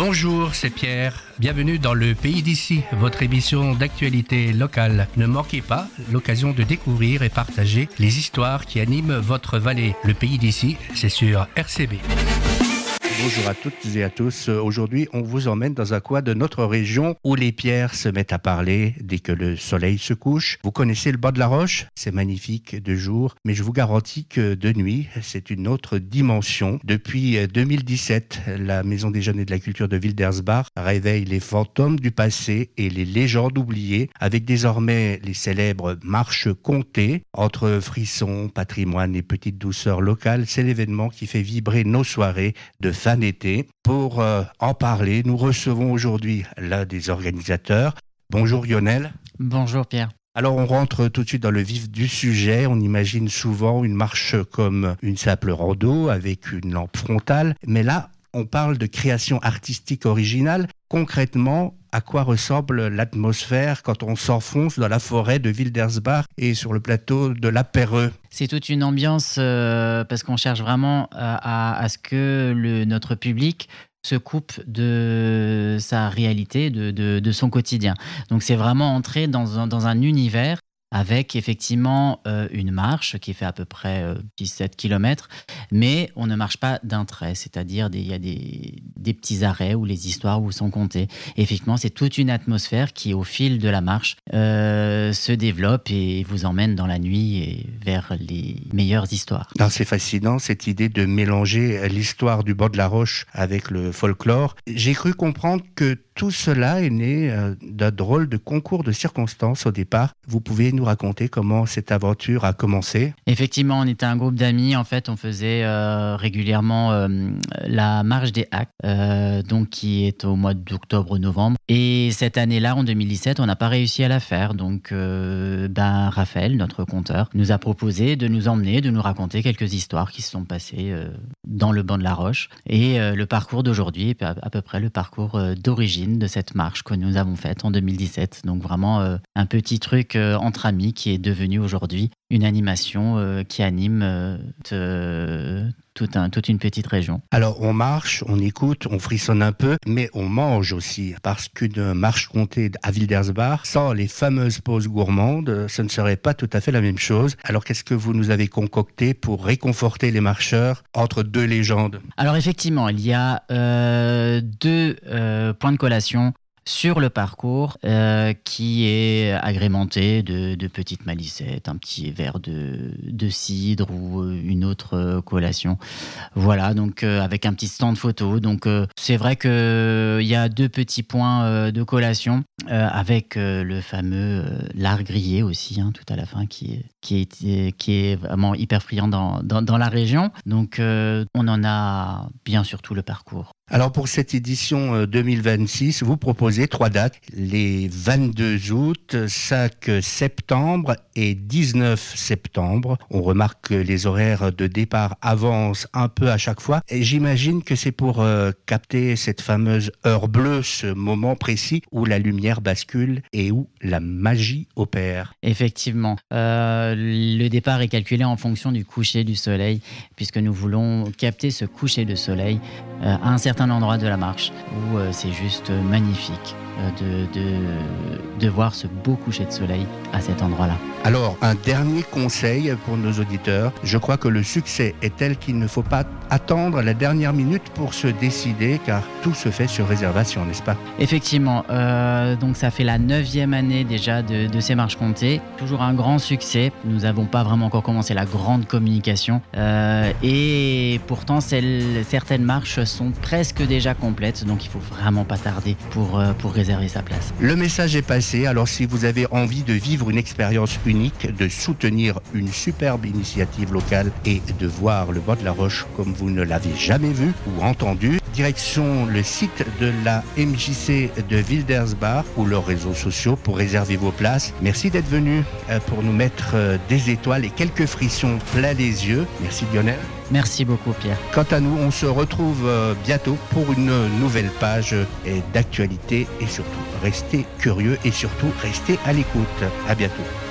Bonjour, c'est Pierre. Bienvenue dans le Pays d'ici, votre émission d'actualité locale. Ne manquez pas l'occasion de découvrir et partager les histoires qui animent votre vallée. Le Pays d'ici, c'est sur RCB. Bonjour à toutes et à tous. Aujourd'hui, on vous emmène dans un coin de notre région où les pierres se mettent à parler dès que le soleil se couche. Vous connaissez le bord de la roche? C'est magnifique de jour, mais je vous garantis que de nuit, c'est une autre dimension. Depuis 2017, la Maison des Jeunes et de la Culture de Wildersbach réveille les fantômes du passé et les légendes oubliées, avec désormais les célèbres marches comptées. Entre frissons, patrimoine et petites douceurs locales, c'est l'événement qui fait vibrer nos soirées de fin d'été. Pour en parler, nous recevons aujourd'hui l'un des organisateurs. Bonjour Lionel. Bonjour Pierre. Alors on rentre tout de suite dans le vif du sujet. On imagine souvent une marche comme une simple rando avec une lampe frontale. Mais là, on parle de création artistique originale. Concrètement, à quoi ressemble l'atmosphère quand on s'enfonce dans la forêt de Wildersbach et sur le plateau de la Perreux? C'est toute une ambiance parce qu'on cherche vraiment à ce que notre public se coupe de sa réalité, de son quotidien. Donc c'est vraiment entrer dans un univers avec effectivement une marche qui fait à peu près 17 km, mais on ne marche pas d'un trait, c'est-à-dire il y a des petits arrêts où les histoires vous sont contées. Et effectivement, c'est toute une atmosphère qui, au fil de la marche, se développe et vous emmène dans la nuit et vers les meilleures histoires. Non, c'est fascinant, cette idée de mélanger l'histoire du bord de la roche avec le folklore. J'ai cru comprendre que tout cela est né d'un drôle de concours de circonstances au départ. Vous pouvez nous raconter comment cette aventure a commencé? Effectivement, on était un groupe d'amis. En fait, on faisait régulièrement la marche des Actes, donc qui est au mois d'octobre-novembre. Et cette année-là, en 2017, on n'a pas réussi à la faire. Donc, Raphaël, notre conteur, nous a proposé de nous emmener, de nous raconter quelques histoires qui se sont passées dans le banc de la Roche. Et le parcours d'aujourd'hui est à peu près le parcours d'origine de cette marche que nous avons faite en 2017. Donc vraiment un petit truc entre amis qui est devenu aujourd'hui une animation qui anime toute une petite région. Alors on marche, on écoute, on frissonne un peu, mais on mange aussi, parce qu'une marche comptée à Wildersbach, sans les fameuses pauses gourmandes, ce ne serait pas tout à fait la même chose. Alors qu'est-ce que vous nous avez concocté pour réconforter les marcheurs entre deux légendes? Alors effectivement, il y a deux points de collation sur le parcours qui est agrémenté de petites malicettes, un petit verre de cidre ou une autre collation. Voilà, donc avec un petit stand photo. Donc c'est vrai qu'il y a deux petits points de collation avec le fameux lard grillé aussi, tout à la fin, qui est vraiment hyper friand dans la région. Donc on en a bien sur tout le parcours. Alors pour cette édition 2026, vous proposez 3 dates, les 22 août, 5 septembre et 19 septembre. On remarque que les horaires de départ avancent un peu à chaque fois. Et j'imagine que c'est pour capter cette fameuse heure bleue, ce moment précis où la lumière bascule et où la magie opère. Effectivement. Le départ est calculé en fonction du coucher du soleil, puisque nous voulons capter ce coucher de soleil à un certain endroit de la marche où c'est juste magnifique de voir ce beau coucher de soleil à cet endroit-là. Alors, un dernier conseil pour nos auditeurs. Je crois que le succès est tel qu'il ne faut pas attendre la dernière minute pour se décider, car tout se fait sur réservation, n'est-ce pas? Effectivement. Donc, ça fait la 9e année déjà de ces marches comptées. Toujours un grand succès. Nous n'avons pas vraiment encore commencé la grande communication. Et pourtant, certaines marches sont presque déjà complètes. Donc, il ne faut vraiment pas tarder pour réserver sa place. Le message est passé. Alors, si vous avez envie de vivre une expérience unique, de soutenir une superbe initiative locale et de voir le bord de la Roche comme vous ne l'avez jamais vu ou entendu, direction le site de la MJC de Wildersbach ou leurs réseaux sociaux pour réserver vos places. Merci d'être venu pour nous mettre des étoiles et quelques frissons plein les yeux. Merci Lionel. Merci beaucoup Pierre. Quant à nous, on se retrouve bientôt pour une nouvelle page d'actualité et surtout, restez curieux et surtout, restez à l'écoute. À bientôt.